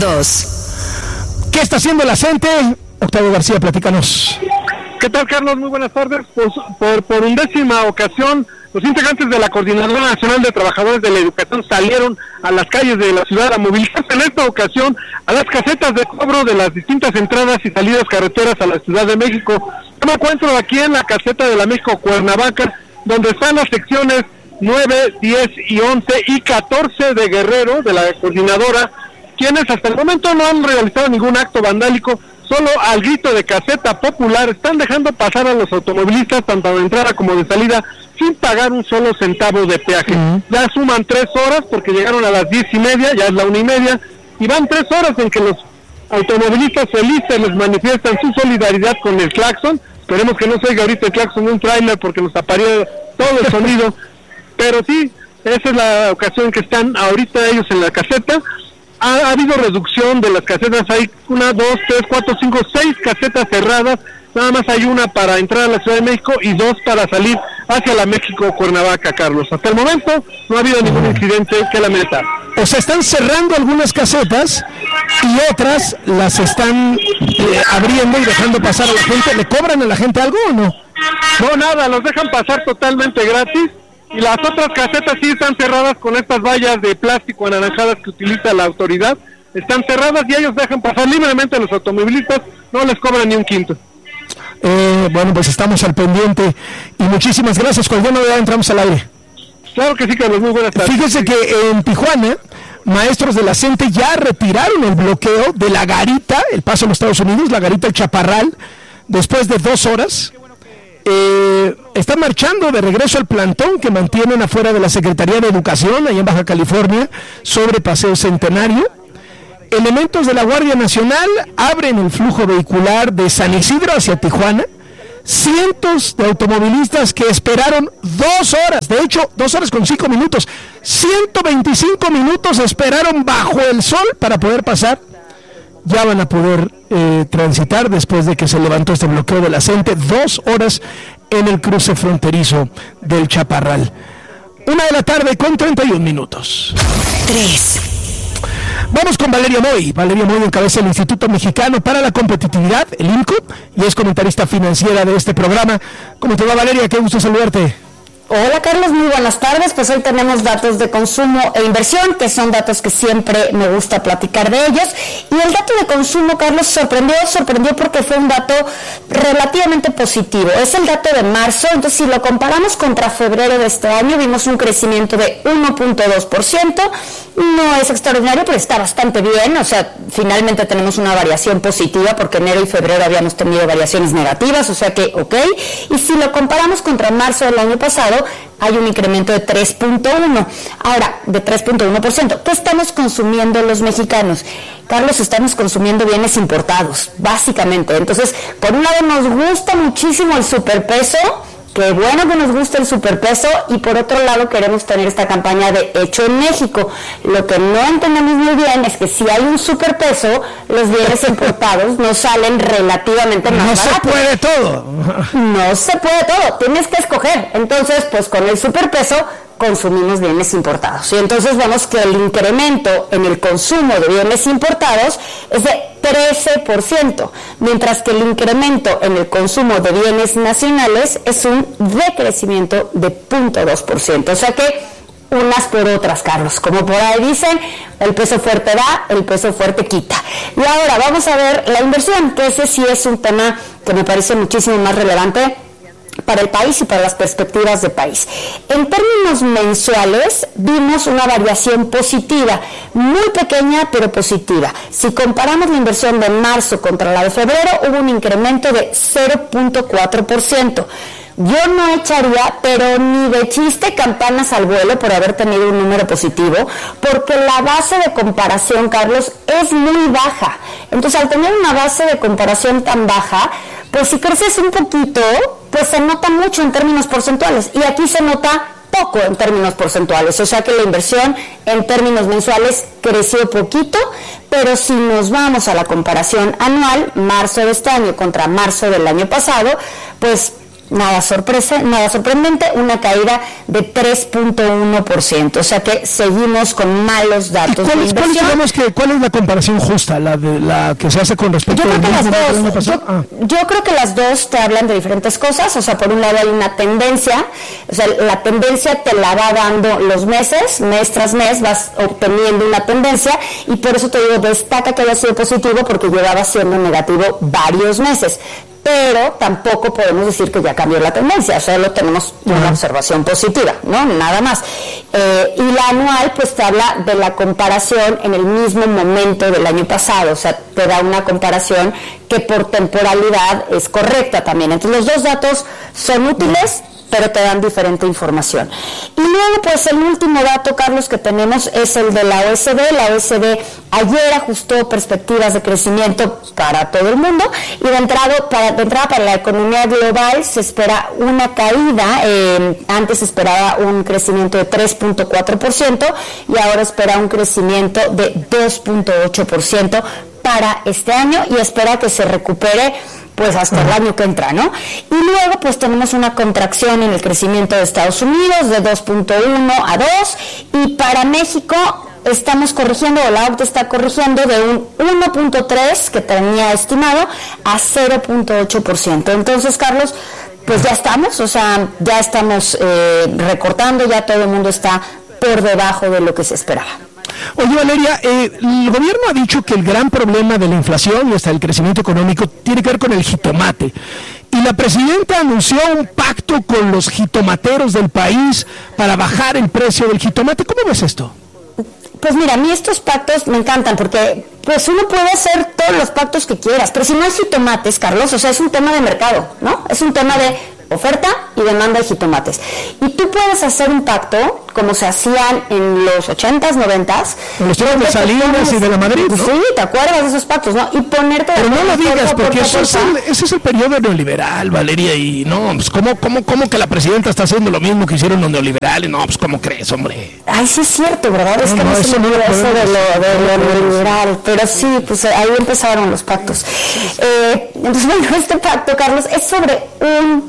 2. ¿Qué está haciendo la CENTE? Octavio García, platícanos. ¿Qué tal, Carlos? Muy buenas tardes. Pues, por 11ª ocasión, los integrantes de la Coordinadora Nacional de Trabajadores de la Educación salieron a las calles de la ciudad a movilizarse en esta ocasión a las casetas de cobro de las distintas entradas y salidas carreteras a la Ciudad de México. Yo me encuentro aquí en la caseta de la México Cuernavaca, donde están las secciones 9, 10 y 11 y 14 de Guerrero, de la coordinadora, quienes hasta el momento no han realizado ningún acto vandálico. Solo al grito de caseta popular están dejando pasar a los automovilistas tanto de entrada como de salida sin pagar un solo centavo de peaje. Ya suman 3 horas porque llegaron a las 10:30, ya es la 1:30, y van 3 horas en que los automovilistas felices les manifiestan su solidaridad con el claxon. Esperemos que no se oiga ahorita el claxon de un tráiler porque nos taparía todo el sonido, pero sí, esa es la ocasión que están ahorita ellos en la caseta. Ha habido reducción de las casetas, hay 1, 2, 3, 4, 5, 6 casetas cerradas, nada más hay una para entrar a la Ciudad de México y 2 para salir hacia la México Cuernavaca, Carlos. Hasta el momento no ha habido ningún incidente que lamentar. O sea, están cerrando algunas casetas y otras las están abriendo y dejando pasar a la gente. ¿Le cobran a la gente algo o no? No, nada, los dejan pasar totalmente gratis. Y las otras casetas sí están cerradas con estas vallas de plástico anaranjadas que utiliza la autoridad. Están cerradas y ellos dejan pasar libremente a los automovilistas, no les cobran ni un quinto. Bueno, pues estamos al pendiente y muchísimas gracias. Cualquier novedad entramos al aire. Claro que sí, Carlos, muy buenas tardes. Fíjese que en Tijuana, maestros de la CENTE ya retiraron el bloqueo de la garita, el paso a los Estados Unidos, la garita El Chaparral, después de 2 horas. Están marchando de regreso al plantón que mantienen afuera de la Secretaría de Educación, allá en Baja California, sobre Paseo Centenario. Elementos de la Guardia Nacional abren el flujo vehicular de San Isidro hacia Tijuana. Cientos de automovilistas que esperaron 2 horas, de hecho 2 horas con 5 minutos, 125 minutos esperaron bajo el sol para poder pasar. Ya van a poder transitar después de que se levantó este bloqueo de la CENTE. 2 horas en el cruce fronterizo del Chaparral. 1:00 con 31 minutos. 3. Vamos con Valeria Moy. Valeria Moy encabeza el Instituto Mexicano para la Competitividad, el INCO, y es comentarista financiera de este programa. ¿Cómo te va, Valeria? Qué gusto saludarte. Hola Carlos, muy buenas tardes. Pues hoy tenemos datos de consumo e inversión, que son datos que siempre me gusta platicar de ellos. Y el dato de consumo, Carlos, sorprendió porque fue un dato relativamente positivo. Es el dato de marzo, entonces si lo comparamos contra febrero de este año, vimos un crecimiento de 1.2%. No es extraordinario, pero está bastante bien. O sea, finalmente tenemos una variación positiva porque enero y febrero habíamos tenido variaciones negativas, o sea que ok. Y si lo comparamos contra marzo del año pasado, hay un incremento de 3.1%. Ahora, de 3.1%. ¿Qué estamos consumiendo los mexicanos? Carlos, estamos consumiendo bienes importados, básicamente. Entonces, por un lado nos gusta muchísimo el superpeso. Qué bueno que nos gusta el superpeso, y por otro lado queremos tener esta campaña de Hecho en México. Lo que no entendemos muy bien es que si hay un superpeso, los bienes importados nos salen relativamente más baratos. No se puede todo. No se puede todo, tienes que escoger. Entonces, pues con el superpeso consumimos bienes importados. Y entonces vemos que el incremento en el consumo de bienes importados es de 13%, mientras que el incremento en el consumo de bienes nacionales es un decrecimiento de 0.2%. O sea que unas por otras, Carlos. Como por ahí dicen, el peso fuerte da, el peso fuerte quita. Y ahora vamos a ver la inversión, que ese sí es un tema que me parece muchísimo más relevante para el país y para las perspectivas de país. En términos mensuales vimos una variación positiva, muy pequeña pero positiva. Si comparamos la inversión de marzo contra la de febrero, hubo un incremento de 0.4%. Yo no echaría, pero ni de chiste, campanas al vuelo por haber tenido un número positivo, porque la base de comparación, Carlos, es muy baja. Entonces, al tener una base de comparación tan baja, pues si creces un poquito, pues se nota mucho en términos porcentuales, y aquí se nota poco en términos porcentuales, o sea que la inversión en términos mensuales creció poquito, pero si nos vamos a la comparación anual, marzo de este año contra marzo del año pasado, pues nada sorprendente, una caída de 3.1%, o sea que seguimos con malos datos de inversión. ¿Cuál es la comparación justa, la que se hace con respecto al año pasado? Yo creo que las dos te hablan de diferentes cosas, o sea, por un lado hay una tendencia, o sea, la tendencia te la va dando los meses, mes tras mes vas obteniendo una tendencia, y por eso te digo, destaca que haya sido positivo porque llevaba siendo negativo varios meses, pero tampoco podemos decir que ya cambió la tendencia, solo tenemos una observación positiva, ¿no? Nada más. Y la anual pues te habla de la comparación en el mismo momento del año pasado, o sea, te da una comparación que por temporalidad es correcta también. Entonces los dos datos son útiles, pero te dan diferente información. Y luego, pues, el último dato, Carlos, que tenemos es el de la OSD. La OSD ayer ajustó perspectivas de crecimiento para todo el mundo, y de entrada para la economía global se espera una caída. Antes se esperaba un crecimiento de 3.4% y ahora espera un crecimiento de 2.8% para este año, y espera que se recupere pues hasta el año que entra, ¿no? Y luego pues tenemos una contracción en el crecimiento de Estados Unidos de 2.1 a 2, y para México estamos corrigiendo, o la OCDE está corrigiendo de un 1.3 que tenía estimado a 0.8%. Entonces, Carlos, pues ya estamos, o sea, ya estamos recortando, ya todo el mundo está por debajo de lo que se esperaba. Oye, Valeria, el gobierno ha dicho que el gran problema de la inflación y hasta el crecimiento económico tiene que ver con el jitomate. Y la presidenta anunció un pacto con los jitomateros del país para bajar el precio del jitomate. ¿Cómo ves esto? Pues mira, a mí estos pactos me encantan porque pues uno puede hacer todos los pactos que quieras, pero si no hay jitomates, Carlos, o sea, es un tema de mercado, ¿no? Es un tema de oferta y demanda de jitomates. Y tú puedes hacer un pacto como se hacían en los 80s, 90s. En los tiempos de Salinas y de la Madrid, ¿no? Sí, ¿te acuerdas de esos pactos, no? Y ponerte... Pero no lo digas, porque ese es el periodo neoliberal, Valeria, y no, pues ¿cómo que la presidenta está haciendo lo mismo que hicieron los neoliberales? No, pues ¿cómo crees, hombre? Ay, sí es cierto, ¿verdad? Es que no se me olvida eso de lo neoliberal, pero sí, pues ahí empezaron los pactos. Entonces, bueno, este pacto, Carlos, es sobre un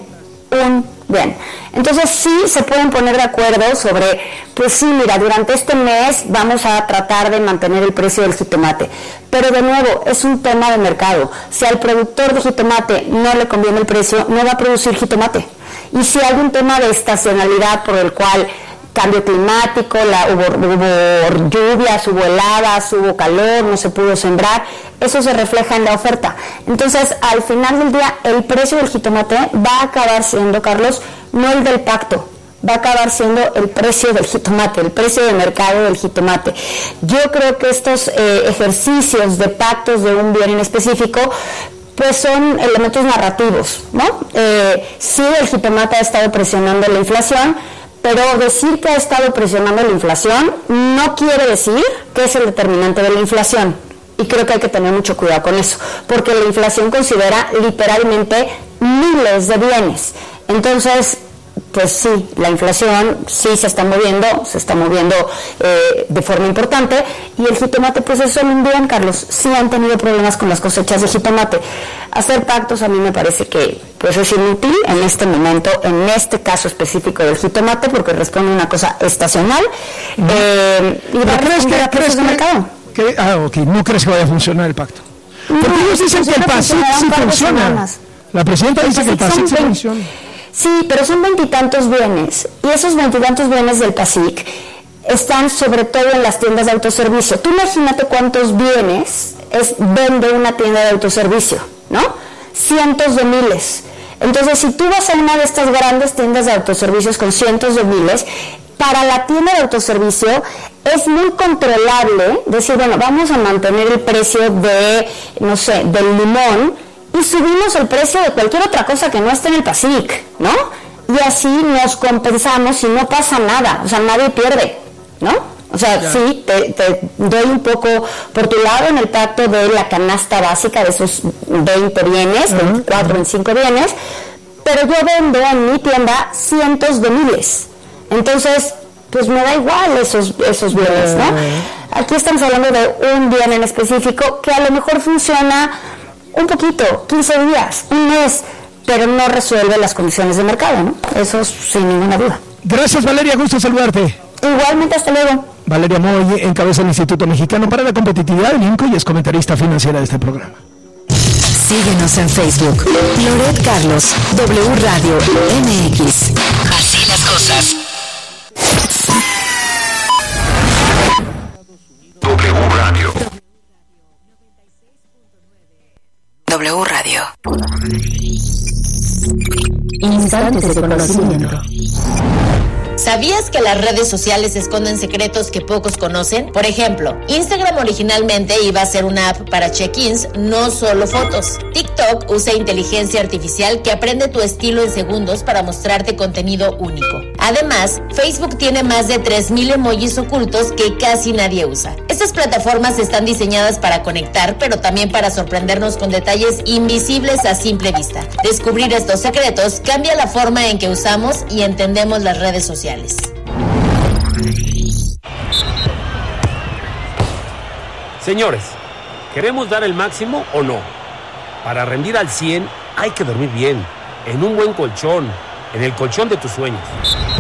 bien. Entonces sí se pueden poner de acuerdo sobre, pues sí, mira, durante este mes vamos a tratar de mantener el precio del jitomate, pero de nuevo es un tema de mercado. Si al productor de jitomate no le conviene el precio, no va a producir jitomate. Y si hay un tema de estacionalidad por el cual cambio climático, hubo lluvias, hubo heladas, hubo calor, no se pudo sembrar, eso se refleja en la oferta. Entonces, al final del día, el precio del jitomate va a acabar siendo, Carlos, no el del pacto, va a acabar siendo el precio del jitomate, el precio de mercado del jitomate. Yo creo que estos ejercicios de pactos de un bien en específico pues son elementos narrativos, ¿no? Sí, el jitomate ha estado presionando la inflación, pero decir que ha estado presionando la inflación no quiere decir que es el determinante de la inflación. Y creo que hay que tener mucho cuidado con eso, porque la inflación considera literalmente miles de bienes. Entonces, pues sí, la inflación sí se está moviendo de forma importante, y el jitomate pues es solo un bien, Carlos. Sí han tenido problemas con las cosechas de jitomate. Hacer pactos a mí me parece que pues es inútil en este momento, en este caso específico del jitomate, porque responde a una cosa estacional y va a responder a precios de mercado. ¿No crees que vaya a funcionar el pacto? Porque ellos dicen que el PASIC sí funciona. La presidenta dice que el PASIC sí funciona. Sí, pero son 20 y tantos bienes, y esos 20 y tantos bienes del PASIC están sobre todo en las tiendas de autoservicio. Tú imagínate cuántos bienes vende una tienda de autoservicio, ¿no? Cientos de miles. Entonces, si tú vas a una de estas grandes tiendas de autoservicios con cientos de miles, para la tienda de autoservicio es muy controlable decir, bueno, vamos a mantener el precio de, no sé, del limón, y subimos el precio de cualquier otra cosa que no esté en el PASIC, ¿no? Y así nos compensamos y no pasa nada, o sea, nadie pierde, ¿no? O sea, ya. Sí, te doy un poco por tu lado en el pacto de la canasta básica de esos 20 bienes, 24, 25 bienes, pero yo vendo en mi tienda cientos de miles. Entonces, pues me da igual esos bienes, ¿no? Aquí estamos hablando de un bien en específico que a lo mejor funciona un poquito, 15 días, un mes, pero no resuelve las condiciones de mercado, ¿no? Eso sin ninguna duda. Gracias, Valeria, gusto saludarte. Igualmente, hasta luego. Valeria Moy encabeza el Instituto Mexicano para la Competitividad del INCO y es comentarista financiera de este programa. Síguenos en Facebook. Loret Carlos, W Radio MX. Así las cosas. W Radio. W Radio. Instantes de conocimiento. ¿Sabías que las redes sociales esconden secretos que pocos conocen? Por ejemplo, Instagram originalmente iba a ser una app para check-ins, no solo fotos. TikTok usa inteligencia artificial que aprende tu estilo en segundos para mostrarte contenido único. Además, Facebook tiene más de 3,000 emojis ocultos que casi nadie usa. Estas plataformas están diseñadas para conectar, pero también para sorprendernos con detalles invisibles a simple vista. Descubrir estos secretos cambia la forma en que usamos y entendemos las redes sociales. Señores, ¿queremos dar el máximo o no? Para rendir al 100 hay que dormir bien, en un buen colchón, en el colchón de tus sueños.